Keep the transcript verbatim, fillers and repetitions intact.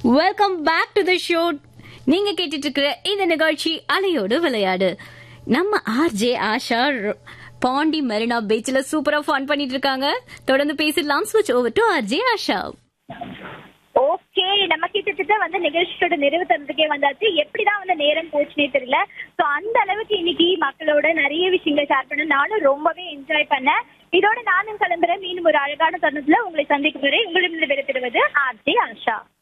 Welcome back to the show. நீங்க கேட்டுட்டு இருக்கிற இந்த நிகழ்ச்சி அலையோடு விளையாடு. நம்ம ஆர்ஜே ஆஷா பாண்டி மெரினா பீச்ல சூப்பரா ஃபன் பண்ணிட்டு இருக்காங்க. தொடர்ந்து பேசிடலாம். ஸ்விட்ச் over to RJ Asha. Okay, நம்ம கிட்டத்தட்ட வந்து நிகழ்ச்சியோட நிறைவு தருவதுக்கே வந்தாச்சு. எப்படிதான் வந்து நேரம் போச்சுனே தெரியல. ஸோ அந்த அளவுக்கு இன்னைக்கு மக்களோட நிறைய விஷயங்கள் ஷேர் பண்ண நானும் ரொம்பவே என்ஜாய் பண்ணேன். இதோட நானும் கிளம்புறேன். மீண்டும் ஒரு அழகான தருணத்துல உங்களை சந்திக்கும் வரை உங்களிடம் விடைபெறுவது ஆர்ஜே ஆஷா.